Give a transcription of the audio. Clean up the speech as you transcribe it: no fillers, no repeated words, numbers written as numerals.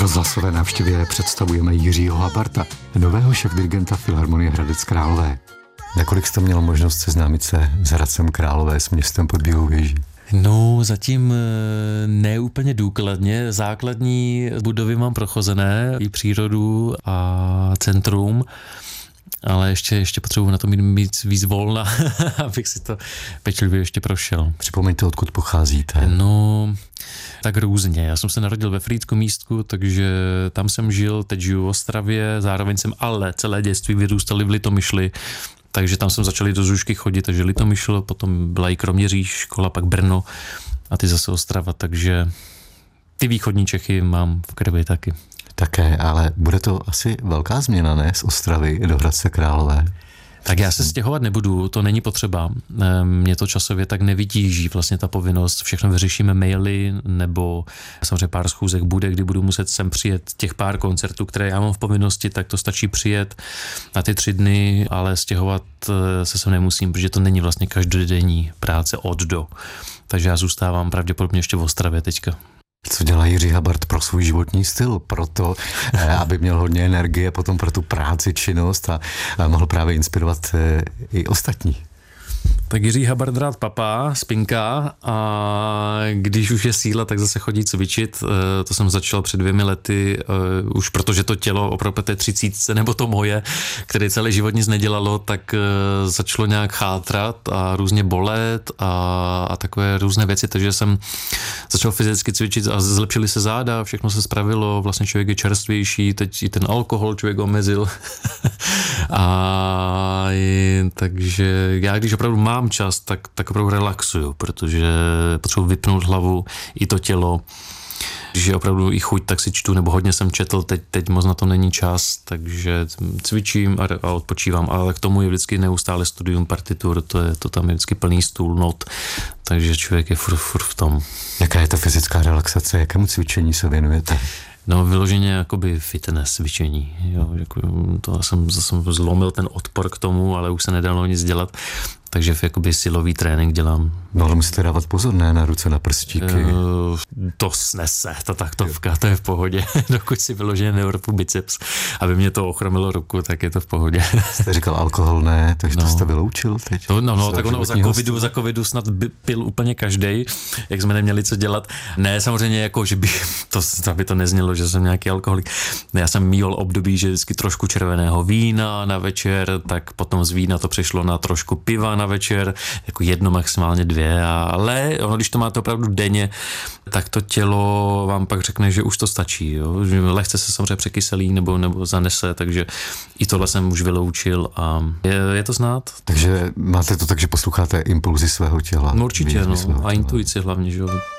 rozhlasové návštěvě představujeme Jiřího Habarta, nového šéfdirigenta Filharmonie Hradec Králové. Nakolik jste měl možnost seznámit se s Hradcem Králové, s městem pod Bílou věží? No, zatím ne úplně důkladně. Základní budovy mám prochozené, i přírodu a centrum, ale ještě potřebuji na to mít víc volna, abych si to pečlivě ještě prošel. Připomeňte, odkud pocházíte. No, tak různě. Já jsem se narodil ve Frýdsku místku, takže tam jsem žil, teď žiju v Ostravě, zároveň jsem ale celé dětství vyrůstali v Litomyšli, takže tam jsem začal do Žužky chodit, takže Litomyšl, potom byla i Kroměříž, škola, pak Brno a ty zase Ostrava, takže ty východní Čechy mám v krvi taky. Také, ale bude to asi velká změna, ne? Z Ostravy do Hradce Králové. Tak já se stěhovat nebudu, to není potřeba. Mě to časově tak nevytíží vlastně ta povinnost. Všechno vyřešíme maily, nebo samozřejmě pár schůzek bude, kdy budu muset sem přijet těch pár koncertů, které já mám v povinnosti, tak to stačí přijet na ty 3 dny, ale stěhovat se sem nemusím, protože to není vlastně každodenní práce od do. Takže já zůstávám pravděpodobně ještě v Ostravě teďka. Co dělá Jiří Habart pro svůj životní styl? Proto, aby měl hodně energie potom pro tu práci, činnost a mohl právě inspirovat i ostatní. Tak Jiří Habart rád papá, spinká a když už je síla, tak zase chodí cvičit. To jsem začal před 2 lety, už protože to tělo opravdu po té 30 nebo to moje, které celý život nic nedělalo, tak začalo nějak chátrat a různě bolet a takové různé věci, takže jsem začal fyzicky cvičit a zlepšily se záda, všechno se spravilo, vlastně člověk je čerstvější, teď i ten alkohol člověk omezil. Takže já když opravdu mám čas, tak opravdu relaxuju, protože potřebuji vypnout hlavu i to tělo. Když je opravdu i chuť, tak si čtu, nebo hodně jsem četl, teď moc na to není čas, takže cvičím a odpočívám, ale k tomu je vždycky neustále studium partitur, to tam je vždycky plný stůl, not, takže člověk je furt v tom. Jaká je ta fyzická relaxace, jakému cvičení se věnujete? No vyloženě jakoby fitness cvičení, jo, jako to jsem zlomil ten odpor k tomu, ale už se nedalo nic dělat, takže jakoby silový trénink dělám. No ale musíte dávat pozor, ne na ruce, na prstíky. To snese, ta taktovka, to je v pohodě, dokud si vyloženě neurvu biceps, aby mě to ochromilo ruku, tak je to v pohodě. Jste říkal alkohol ne, takže to jste vyloučil teď? No, tak ono za covidu snad pil úplně každej, jak jsme neměli co dělat. Ne, samozřejmě jako, že aby to neznělo, že jsem nějaký alkoholik. Já jsem měl období, že vždycky trošku červeného vína na večer, tak potom z vína to přešlo na trošku piva na večer, jako 1, maximálně 2, ale když to máte opravdu denně, tak to tělo vám pak řekne, že už to stačí, jo? Že lehce se samozřejmě překyselí nebo zanese, takže i tohle jsem už vyloučil a je to znát. Takže máte to tak, že posloucháte impulzy svého těla? No, určitě, a intuici hlavně, že jo.